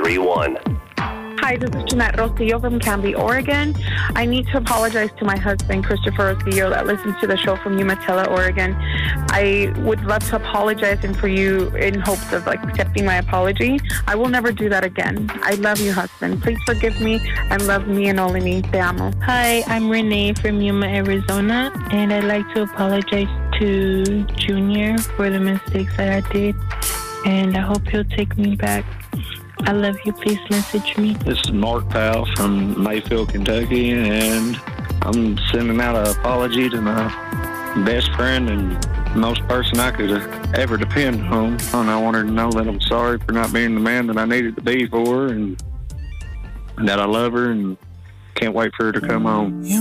631. Hi, this is Jeanette Rosillo from Canby, Oregon. I need to apologize to my husband, Christopher Rosillo, that listens to the show from Umatilla, Oregon. I would love to apologize and for you in hopes of accepting my apology. I will never do that again. I love you, husband. Please forgive me and love me and only me. Te amo. Hi, I'm Renee from Yuma, Arizona, and I'd like to apologize to Junior for the mistakes that I did, and I hope he'll take me back. I love you. Please message me. This is Mark Powell from Mayfield, Kentucky, and I'm sending out an apology to my best friend and most person I could ever depend on. And I want her to know that I'm sorry for not being the man that I needed to be for her, and that I love her and can't wait for her to come home.